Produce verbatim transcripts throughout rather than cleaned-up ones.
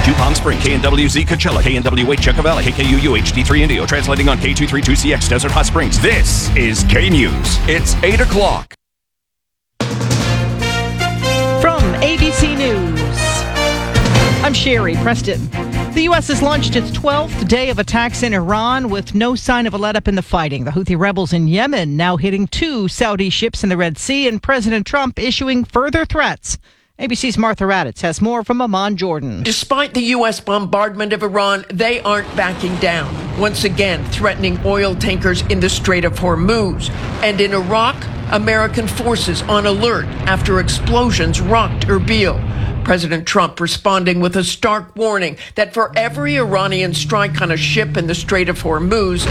Q Palm Spring, K N W Z Coachella, K N W eight Yucca Valley, K K U U H D three Indio, translating on K two thirty-two C X Desert Hot Springs. This is K News. It's eight o'clock. From A B C News, I'm Sherry Preston. The U S has launched its twelfth day of attacks in Iran with no sign of a let-up in the fighting. The Houthi rebels in Yemen now hitting two Saudi ships in the Red Sea, and President Trump issuing further threats. A B C's Martha Raddatz has more from Amman Jordan. Despite the U S bombardment of Iran, they aren't backing down, once again threatening oil tankers in the Strait of Hormuz. And in Iraq, American forces on alert after explosions rocked Erbil. President Trump responding with a stark warning that for every Iranian strike on a ship in the Strait of Hormuz,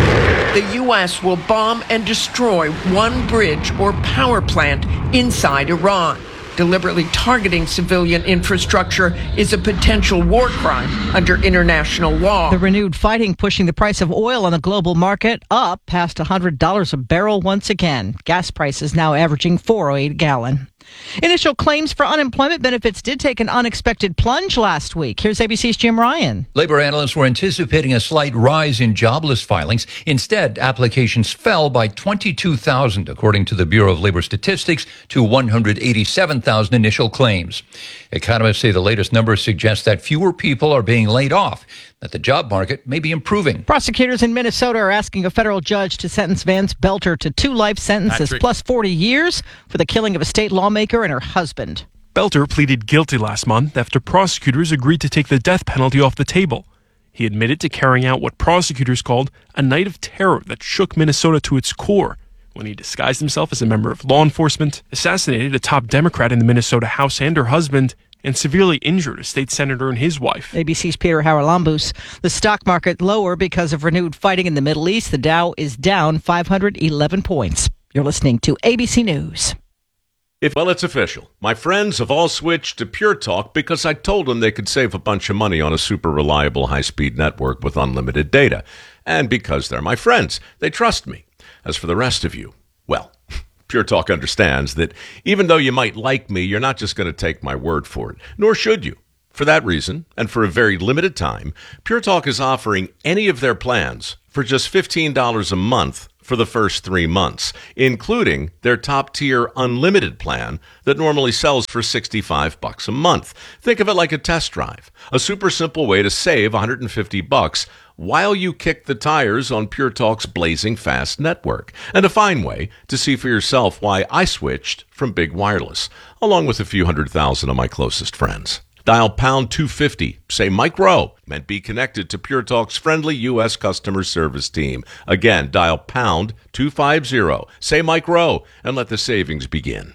the U S will bomb and destroy one bridge or power plant inside Iran. Deliberately targeting civilian infrastructure is a potential war crime under international law. The renewed fighting pushing the price of oil on the global market up past one hundred dollars a barrel once again. Gas prices now averaging four oh eight a gallon. Initial claims for unemployment benefits did take an unexpected plunge last week. Here's A B C's Jim Ryan. Labor analysts were anticipating a slight rise in jobless filings. Instead, applications fell by twenty-two thousand, according to the Bureau of Labor Statistics, to one hundred eighty-seven thousand initial claims. Economists say the latest numbers suggest that fewer people are being laid off, that the job market may be improving. Prosecutors in Minnesota are asking a federal judge to sentence Vance Belter to two life sentences Patrick. plus forty years for the killing of a state lawmaker and her husband. Belter pleaded guilty last month after prosecutors agreed to take the death penalty off the table. He admitted to carrying out what prosecutors called a night of terror that shook Minnesota to its core when he disguised himself as a member of law enforcement, assassinated a top Democrat in the Minnesota House and her husband, and severely injured a state senator and his wife. A B C's Peter Haralambous. The stock market lower because of renewed fighting in the Middle East. The Dow is down five hundred eleven points. You're listening to A B C News. If, well, it's official. My friends have all switched to Pure Talk because I told them they could save a bunch of money on a super reliable high-speed network with unlimited data. And because they're my friends, they trust me. As for the rest of you, well, Pure Talk understands that even though you might like me, you're not just going to take my word for it, nor should you. For that reason, and for a very limited time, Pure Talk is offering any of their plans for just fifteen dollars a month for the first three months, including their top-tier unlimited plan that normally sells for sixty-five bucks a month. Think of it like a test drive, a super simple way to save one hundred fifty bucks while you kick the tires on Pure Talk's blazing fast network, and a fine way to see for yourself why I switched from big wireless, along with a few hundred thousand of my closest friends. Dial pound two fifty, say Mike Rowe, and be connected to Pure Talk's friendly U S customer service team. Again, dial pound two fifty, say Mike Rowe, and let the savings begin.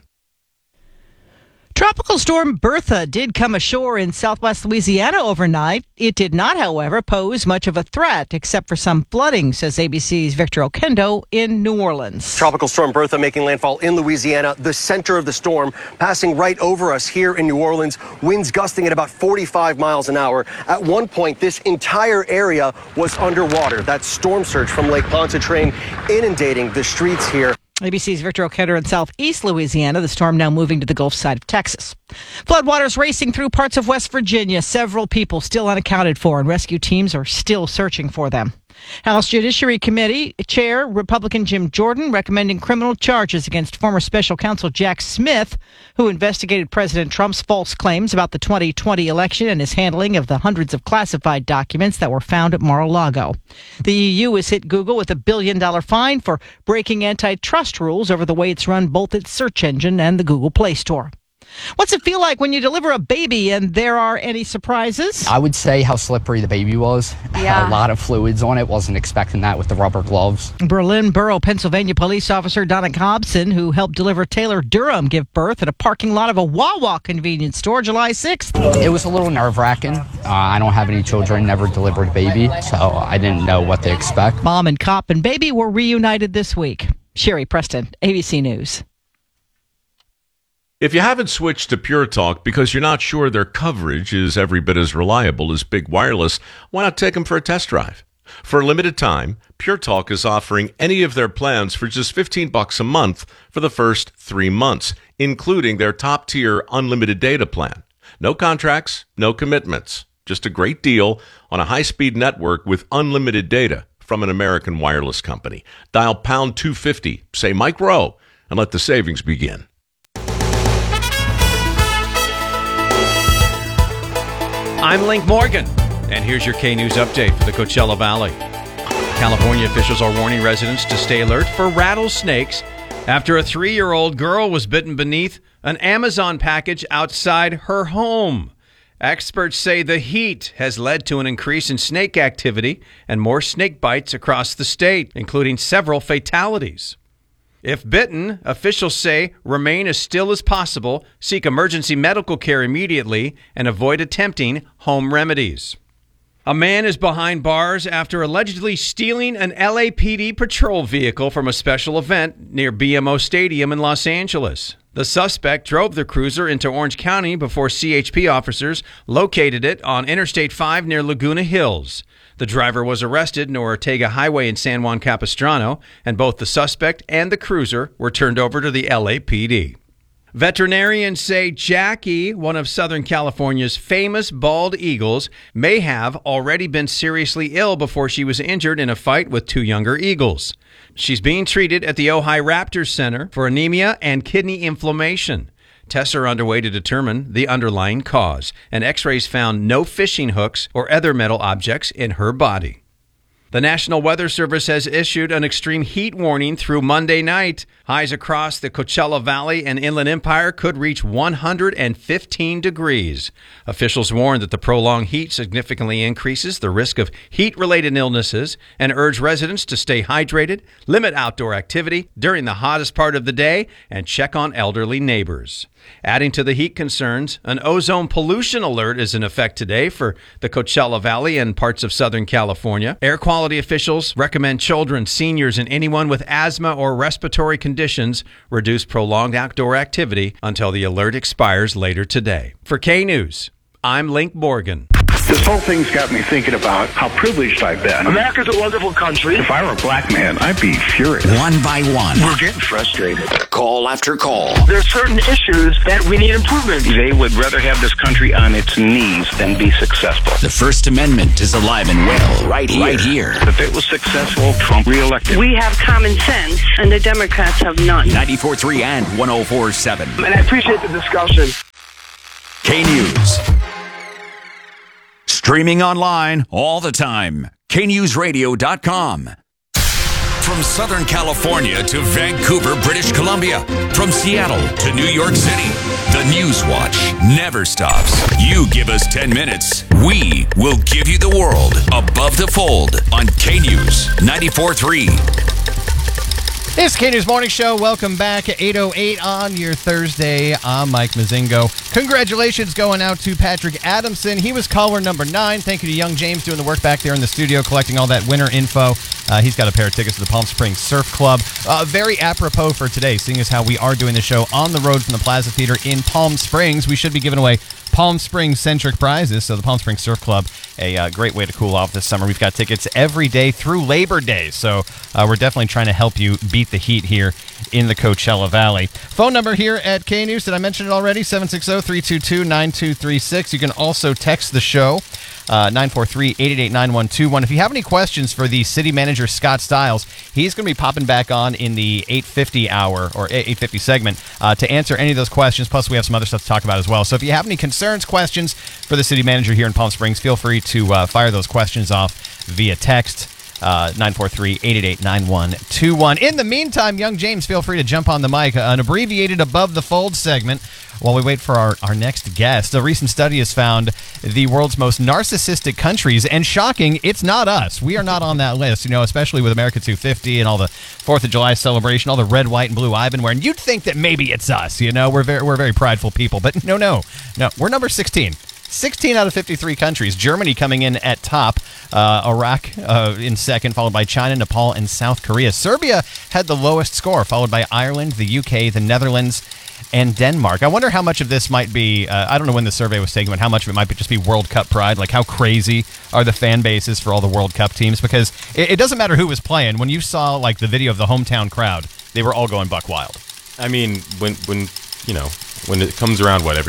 Tropical storm Bertha did come ashore in southwest Louisiana overnight. It did not, however, pose much of a threat, except for some flooding, says A B C's Victor Oquendo in New Orleans. Tropical storm Bertha making landfall in Louisiana, the center of the storm, passing right over us here in New Orleans. Winds gusting at about forty-five miles an hour. At one point, this entire area was underwater. That storm surge from Lake Pontchartrain inundating the streets here. A B C's Victor Oquendo in southeast Louisiana. The storm now moving to the Gulf side of Texas. Floodwaters racing through parts of West Virginia. Several people still unaccounted for, and rescue teams are still searching for them. House Judiciary Committee Chair Republican Jim Jordan recommending criminal charges against former special counsel Jack Smith, who investigated President Trump's false claims about the twenty twenty election and his handling of the hundreds of classified documents that were found at Mar-a-Lago. The E U has hit Google with a billion dollar fine for breaking antitrust rules over the way it's run both its search engine and the Google Play Store. What's it feel like when you deliver a baby and there are any surprises? I would say how slippery the baby was. Yeah. A lot of fluids on it. Wasn't expecting that with the rubber gloves. Berlin Borough, Pennsylvania police officer Donna Hobson, who helped deliver Taylor Durham give birth at a parking lot of a Wawa convenience store July sixth. It was a little nerve-wracking. Uh, I don't have any children, never delivered a baby, so I didn't know what to expect. Mom and cop and baby were reunited this week. Sherry Preston, A B C News. If you haven't switched to Pure Talk because you're not sure their coverage is every bit as reliable as big wireless, why not take them for a test drive? For a limited time, Pure Talk is offering any of their plans for just fifteen bucks a month for the first three months, including their top-tier unlimited data plan. No contracts, no commitments. Just a great deal on a high-speed network with unlimited data from an American wireless company. Dial pound two fifty, say Mike Rowe, and let the savings begin. I'm Link Morgan, and here's your K-News update for the Coachella Valley. California officials are warning residents to stay alert for rattlesnakes after a three-year-old girl was bitten beneath an Amazon package outside her home. Experts say the heat has led to an increase in snake activity and more snake bites across the state, including several fatalities. If bitten, officials say remain as still as possible, seek emergency medical care immediately, and avoid attempting home remedies. A man is behind bars after allegedly stealing an L A P D patrol vehicle from a special event near B M O Stadium in Los Angeles. The suspect drove the cruiser into Orange County before C H P officers located it on Interstate five near Laguna Hills. The driver was arrested near Ortega Highway in San Juan Capistrano, and both the suspect and the cruiser were turned over to the L A P D. Veterinarians say Jackie, one of Southern California's famous bald eagles, may have already been seriously ill before she was injured in a fight with two younger eagles. She's being treated at the Ojai Raptors Center for anemia and kidney inflammation. Tests are underway to determine the underlying cause, and x-rays found no fishing hooks or other metal objects in her body. The National Weather Service has issued an extreme heat warning through Monday night. Highs across the Coachella Valley and Inland Empire could reach one hundred fifteen degrees. Officials warn that the prolonged heat significantly increases the risk of heat-related illnesses and urge residents to stay hydrated, limit outdoor activity during the hottest part of the day, and check on elderly neighbors. Adding to the heat concerns, an ozone pollution alert is in effect today for the Coachella Valley and parts of Southern California. Air quality officials recommend children, seniors, and anyone with asthma or respiratory conditions reduce prolonged outdoor activity until the alert expires later today. For K-News, I'm Link Morgan. This whole thing's got me thinking about how privileged I've been. America's a wonderful country. If I were a black man, I'd be furious. One by one. We're getting frustrated. Call after call. There's certain issues that we need improvement. They would rather have this country on its knees than be successful. The First Amendment is alive and well right here. Right here. If it was successful, Trump reelected. We have common sense, and the Democrats have none. ninety-four point three and one oh four point seven. And I appreciate the discussion. K-News. Streaming online all the time. K news radio dot com. From Southern California to Vancouver, British Columbia. From Seattle to New York City. The News Watch never stops. You give us ten minutes. We will give you the world above the fold on K-News ninety-four point three. It's K-News Morning Show. Welcome back at eight oh eight on your Thursday. I'm Mike Mazingo. Congratulations going out to Patrick Adamson. He was caller number nine. Thank you to Young James doing the work back there in the studio, collecting all that winter info. Uh, he's got a pair of tickets to the Palm Springs Surf Club. Uh, very apropos for today, seeing as how we are doing the show on the road from the Plaza Theater in Palm Springs. We should be giving away Palm Springs-centric prizes, so the Palm Springs Surf Club, a uh, great way to cool off this summer. We've got tickets every day through Labor Day, so uh, we're definitely trying to help you beat the heat here in the Coachella Valley. Phone number here at K-News, did I mention it already? seven six zero, three two two, nine two three six. You can also text the show, uh, nine four three, eight eight eight, nine one two one. If you have any questions for the city manager, Scott Stiles, he's going to be popping back on in the eight fifty hour, or eight fifty segment, uh, to answer any of those questions. Plus, we have some other stuff to talk about as well. So if you have any concerns, questions for the city manager here in Palm Springs, feel free to uh, fire those questions off via text. Uh, nine four three, eight eight eight, nine one two one. In the meantime, Young James, feel free to jump on the mic. An abbreviated Above the Fold segment while we wait for our, our next guest. A recent study has found the world's most narcissistic countries, and shocking, it's not us. We are not on that list, you know, especially with America two fifty and all the fourth of July celebration, all the red, white, and blue I've been wearing. You'd think that maybe it's us, you know, we're very, we're very prideful people, but no, no, no, we're number sixteen. sixteen out of fifty-three countries. Germany coming in at top. Uh, Iraq uh, in second, followed by China, Nepal, and South Korea. Serbia had the lowest score, followed by Ireland, the U K, the Netherlands, and Denmark. I wonder how much of this might be, uh, I don't know when the survey was taken, but how much of it might be just be World Cup pride. Like, how crazy are the fan bases for all the World Cup teams? Because it, it doesn't matter who was playing. When you saw, like, the video of the hometown crowd, they were all going buck wild. I mean, when, when you know, when it comes around, what, every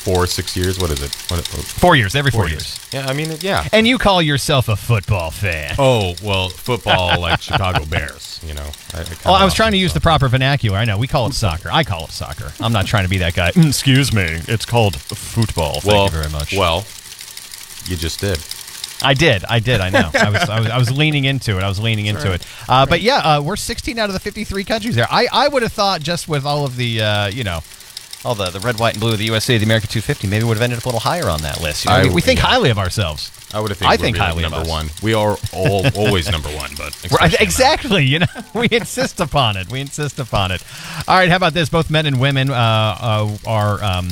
four, six years. What is it? What, what, four years, every four, four years. years. Yeah, I mean, yeah. And you call yourself a football fan. Oh, well, football like Chicago Bears, you know. I, I well, I was trying to use the proper vernacular. I know, we call it soccer. I call it soccer. I'm not trying to be that guy. Excuse me, it's called football. Thank well, you very much. Well, you just did. I did. I did. I know. I was, I was. I was leaning into it. I was leaning into right. it. Uh, right. But yeah, uh, we're sixteen out of the fifty-three countries there. I, I would have thought just with all of the, uh, you know, all the, the red, white, and blue of the U S A, the America two fifty, maybe would have ended up a little higher on that list. You know, I, we, we think yeah. highly of ourselves. I would have think. I think like highly number of us. one. We are all, always number one, but exactly. You know, we insist upon it. We insist upon it. All right. How about this? Both men and women uh, uh, are. Um,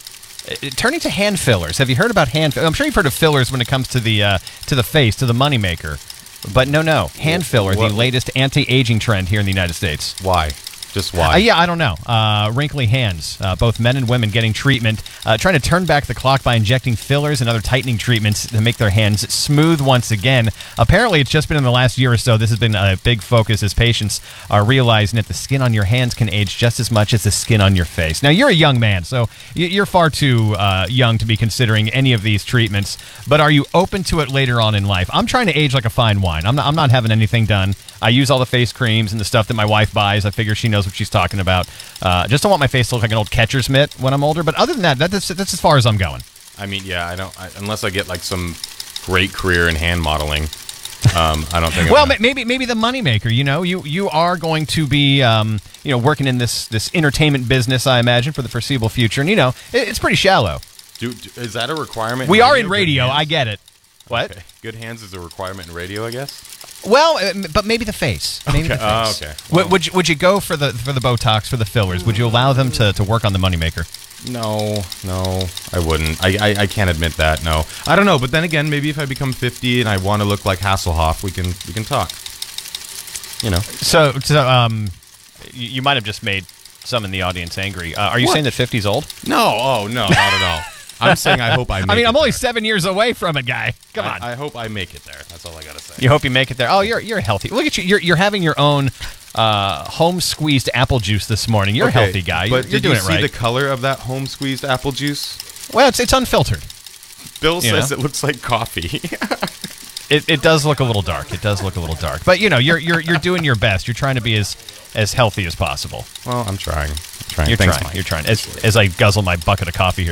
Turning to hand fillers. Have you heard about hand fillers? I'm sure you've heard of fillers when it comes to the uh, to the face, to the moneymaker. But no, no. Hand filler, what? The latest anti-aging trend here in the United States. Why? Just why? Uh, yeah, I don't know. Uh, wrinkly hands. Uh, both men and women getting treatment, uh, trying to turn back the clock by injecting fillers and other tightening treatments to make their hands smooth once again. Apparently, it's just been in the last year or so. This has been a big focus as patients are realizing that the skin on your hands can age just as much as the skin on your face. Now, you're a young man, so you're far too uh, young to be considering any of these treatments. But are you open to it later on in life? I'm trying to age like a fine wine. I'm not, I'm not having anything done. I use all the face creams and the stuff that my wife buys. I figure she knows what she's talking about. Uh, just don't want my face to look like an old catcher's mitt when I'm older. But other than that, that that's, that's as far as I'm going. I mean, yeah, I don't. I, unless I get like some great career in hand modeling, um, I don't think. well, gonna... maybe maybe the moneymaker. You know, you you are going to be um, you know working in this this entertainment business, I imagine, for the foreseeable future. And you know, it, it's pretty shallow. Do, do, is that a requirement? We in are in radio. I get it. What? Okay. Good hands is a requirement in radio, I guess. Well, but maybe the face. Maybe okay. the face. Uh, okay. Well, would you, would you go for the for the Botox, for the fillers? Would you allow them to, to work on the moneymaker? No, no, I wouldn't. I, I I can't admit that. No, I don't know. But then again, maybe if I become fifty and I want to look like Hasselhoff, we can we can talk. You know. So, so um, you, you might have just made some in the audience angry. Uh, are you what? saying that fifty's old? No. Oh no, not at all. I'm saying I hope I make it I mean, I'm there. only seven years away from it, guy. Come I, on. I hope I make it there. That's all I got to say. You hope you make it there. Oh, you're you're healthy. Look at you. You're, you're having your own uh, home-squeezed apple juice this morning. You're okay, a healthy guy. But you're did doing you it right. see the color of that home-squeezed apple juice? Well, it's it's unfiltered. Bill You says know? it looks like coffee. It, it does look a little dark. It does look a little dark. But, you know, you're you're you're doing your best. You're trying to be as as healthy as possible. Well, I'm trying. I'm trying. You're Thanks, trying. Mike. You're trying. As, as I guzzle my bucket of coffee here.